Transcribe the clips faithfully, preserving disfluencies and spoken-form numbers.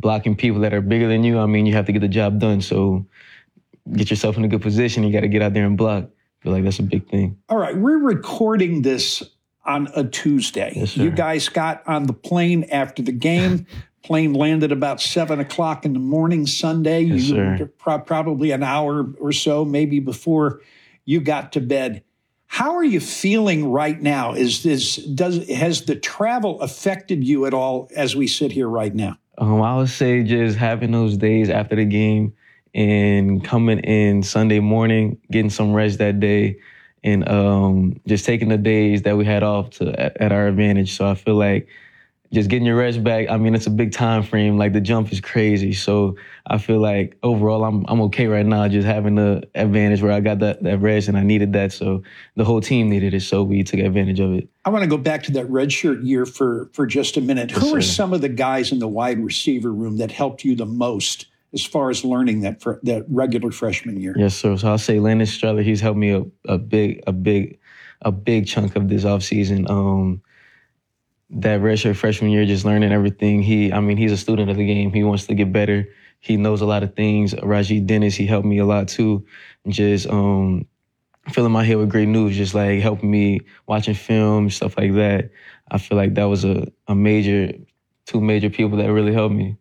blocking people that are bigger than you, I mean, you have to get the job done. So get yourself in a good position. You got to get out there and block. I feel like that's a big thing. All right, we're recording this on a Tuesday. Yes, sir. You guys got on the plane after the game. Plane landed about seven o'clock in the morning Sunday. Yes, you sir. pro- probably an hour or so, maybe before you got to bed. How are you feeling right now? Is this does has the travel affected you at all as we sit here right now? Um, I would say just having those days after the game and coming in Sunday morning, getting some rest that day, and um, just taking the days that we had off to at, at our advantage. So I feel like just getting your rest back, I mean, it's a big time frame. Like, the jump is crazy. So I feel like overall I'm I'm okay right now, just having the advantage where I got that, that rest and I needed that. So the whole team needed it, so we took advantage of it. I want to go back to that redshirt year for, for just a minute. Yes, Who sir. are some of the guys in the wide receiver room that helped you the most as far as learning that for, that regular freshman year? Yes, sir. So I'll say Landon Streller, he's helped me a, a big, a big, a big chunk of this offseason. Um, that redshirt freshman year, just learning everything. He, I mean, he's a student of the game. He wants to get better. He knows a lot of things. Rajee Dennis, he helped me a lot too. Just um, filling my head with great news, just like helping me watching film, stuff like that. I feel like that was a, a major, two major people that really helped me.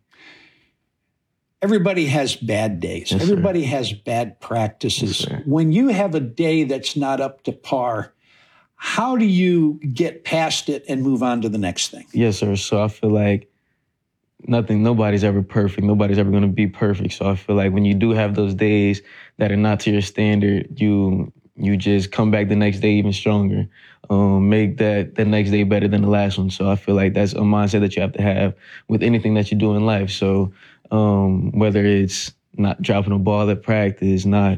Everybody has bad days. Yes, Everybody sir. has bad practices. Yes, sir. When you have a day that's not up to par, how do you get past it and move on to the next thing? Yes, sir. So I feel like nothing, nobody's ever perfect. Nobody's ever going to be perfect. So I feel like when you do have those days that are not to your standard, you you just come back the next day even stronger. Um, make that the next day better than the last one. So I feel like that's a mindset that you have to have with anything that you do in life. So um, whether it's not dropping a ball at practice, not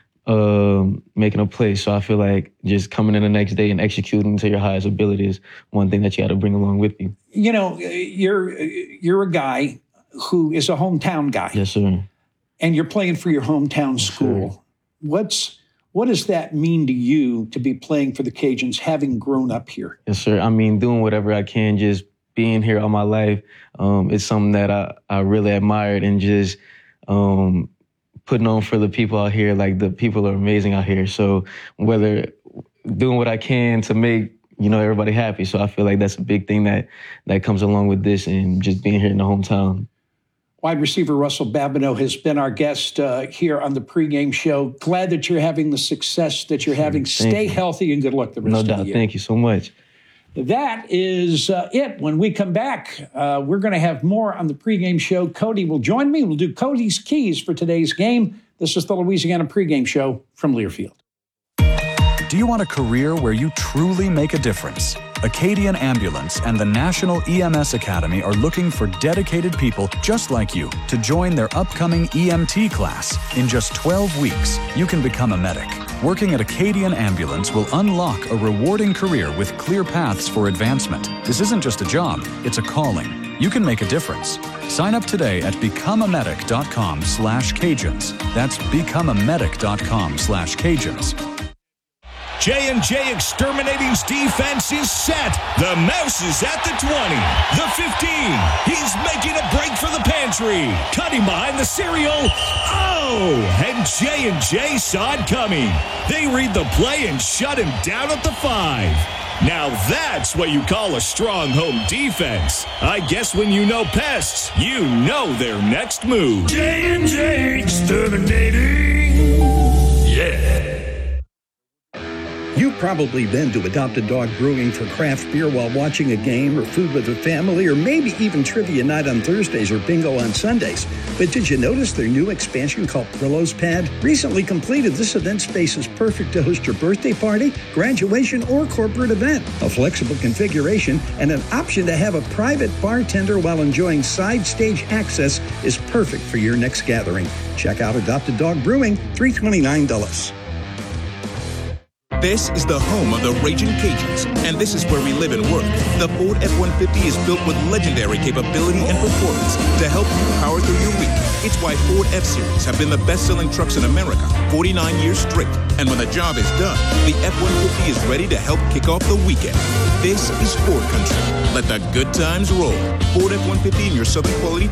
um, making a play. So I feel like just coming in the next day and executing to your highest ability is one thing that you got to bring along with you. You know, you're you're a guy who is a hometown guy. Yes, sir. And you're playing for your hometown school. Sure. What's what does that mean to you to be playing for the Cajuns, having grown up here? Yes, sir. I mean, doing whatever I can, just being here all my life, um, it's something that I, I really admired, and just um, putting on for the people out here. Like, the people are amazing out here. So whether doing what I can to make, you know, everybody happy. So I feel like that's a big thing that, that comes along with this, and just being here in the hometown. Wide receiver Russell Babineau has been our guest uh, here on the pregame show. Glad that you're having the success that you're having. Thank Stay you. healthy and good luck the rest No of the doubt. year. Thank you so much. That is uh, it. When we come back, uh, we're going to have more on the pregame show. Cody will join me. We'll do Cody's Keys for today's game. This is the Louisiana pregame show from Learfield. Do you want a career where you truly make a difference? Acadian Ambulance and the National E M S Academy are looking for dedicated people just like you to join their upcoming E M T class. In just twelve weeks, you can become a medic. Working at Acadian Ambulance will unlock a rewarding career with clear paths for advancement. This isn't just a job, it's a calling. You can make a difference. Sign up today at becomeamedic.com slash Cajuns. That's becomeamedic.com slash Cajuns. J and J Exterminating's defense is set. The Mouse is at the twenty, the fifteen. He's making a break for the pantry. Cutting behind the cereal. Oh, and J and J saw it coming. They read the play and shut him down at the five. Now that's what you call a strong home defense. I guess when you know pests, you know their next move. J and J Exterminating. Yeah. You've probably been to Adopted Dog Brewing for craft beer while watching a game or food with the family, or maybe even trivia night on Thursdays or bingo on Sundays. But did you notice their new expansion called Brillo's Pad? Recently completed, this event space is perfect to host your birthday party, graduation, or corporate event. A flexible configuration and an option to have a private bartender while enjoying side stage access is perfect for your next gathering. Check out Adopted Dog Brewing, three twenty-nine Dulles. This is the home of the Raging Cajuns, and this is where we live and work. The Ford F one fifty is built with legendary capability and performance to help you power through your week. It's why Ford F-Series have been the best-selling trucks in America forty-nine years straight. And when the job is done, the F one fifty is ready to help kick off the weekend. This is Ford Country. Let the good times roll. Ford F one fifty in your Southern quality